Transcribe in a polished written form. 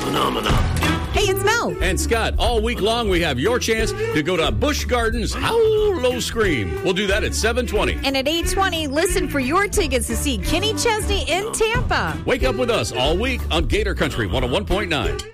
Hey, it's Mel. And Scott, all week long we have your chance to go to Busch Gardens Howl Low Scream. We'll do that at 7:20. And at 8:20, listen for your tickets to see Kenny Chesney in Tampa. Wake up with us all week on Gator Country 101.9.